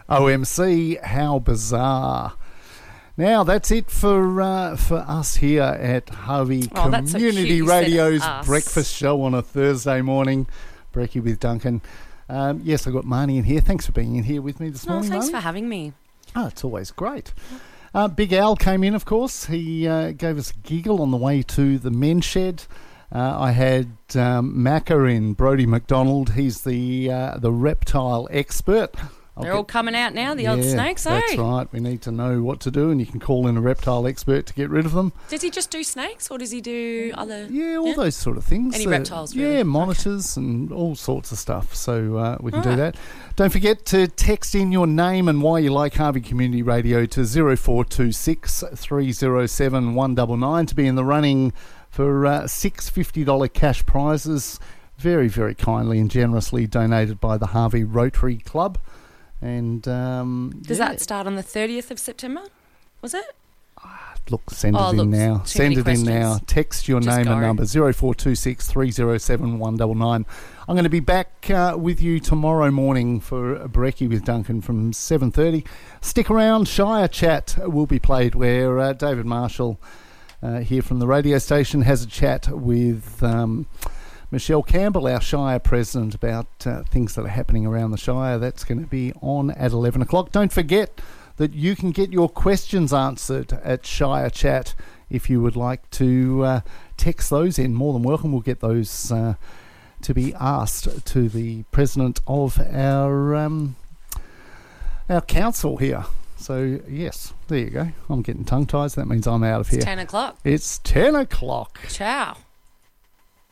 OMC, how bizarre. Now, that's it for us here at Harvey Community Radio's breakfast show on a Thursday morning. Brekkie with Duncan. Yes, I've got Marnie in here. Thanks for being in here with me this morning, thanks Marnie. for having me. Oh, it's always great. Big Al came in, of course. He gave us a giggle on the way to the men's shed. I had Macca in, Brodie McDonald. He's the reptile expert. They're all coming out now, the old snakes, eh? That's right. We need to know what to do, and you can call in a reptile expert to get rid of them. Does he just do snakes, or does he do other... Yeah, all those sort of things. Any reptiles, really? Yeah, monitors and all sorts of stuff. So we can do that. Don't forget to text in your name and why you like Harvey Community Radio to 0426 307 199 to be in the running for 6 $50 cash prizes, very, very kindly and generously donated by the Harvey Rotary Club. And does that start on the 30th of September? Was it? Look, send it in now. Send it in now. Text your name and number 0426 307 199. I'm going to be back with you tomorrow morning for a Brekkie with Duncan from 7:30. Stick around. Shire Chat will be played where David Marshall here from the radio station has a chat with Michelle Campbell, our Shire President, about things that are happening around the Shire. That's going to be on at 11 o'clock. Don't forget that you can get your questions answered at Shire Chat if you would like to text those in. More than welcome. We'll get those to be asked to the President of our council here. So, yes, there you go. I'm getting tongue-tied, so that means I'm out of here. It's 10 o'clock. It's 10 o'clock. Ciao.